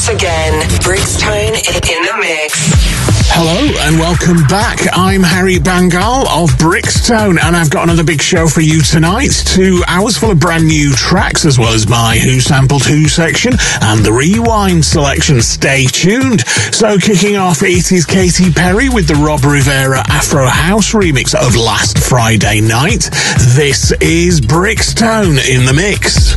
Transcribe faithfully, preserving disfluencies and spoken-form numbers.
once again. Brixtone in the mix. Hello and welcome back. I'm Harry Bangal of Brixtone, and I've got another big show for you tonight. Two hours full of brand new tracks, as well as my Who Sampled Who section and the Rewind selection. Stay tuned. So kicking off, it is Katy Perry with the Rob Rivera Afro House remix of Last Friday Night. This is Brixtone in the mix.